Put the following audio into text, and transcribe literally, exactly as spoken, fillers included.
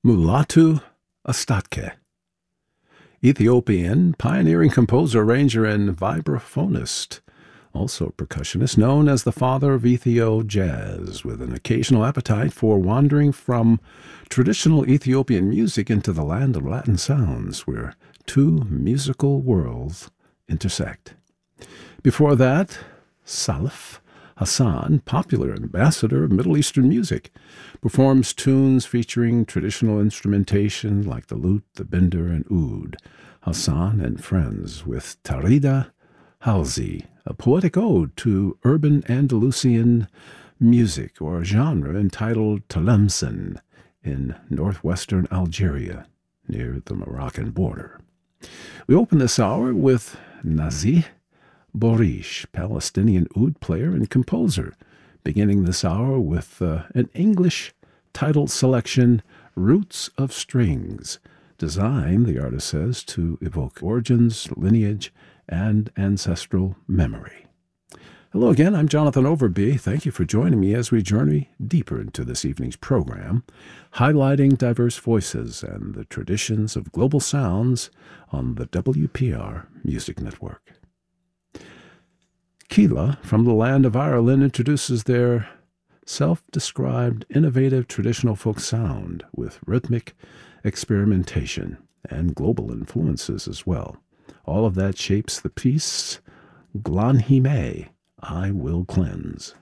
Mulatu Astatke, Ethiopian pioneering composer, arranger, and vibraphonist, also percussionist, known as the father of Ethio jazz, with an occasional appetite for wandering from traditional Ethiopian music into the land of Latin sounds, where two musical worlds intersect. Before that, Salif Hassan, popular ambassador of Middle Eastern music, performs tunes featuring traditional instrumentation like the lute, the binder, and oud. Hassan and friends with Tarida Halzi, a poetic ode to urban Andalusian music or genre entitled Tlemcen in northwestern Algeria near the Moroccan border. We open this hour with Nazih Borish, Palestinian oud player and composer, beginning this hour with uh, an English title selection, Roots of Strings, designed, the artist says, to evoke origins, lineage, and ancestral memory. Hello again, I'm Jonathan Overby. Thank you for joining me as we journey deeper into this evening's program, highlighting diverse voices and the traditions of global sounds on the W P R Music Network. Keela, from the land of Ireland, introduces their self-described innovative traditional folk sound with rhythmic experimentation and global influences as well. All of that shapes the piece Glanhime, I Will Cleanse.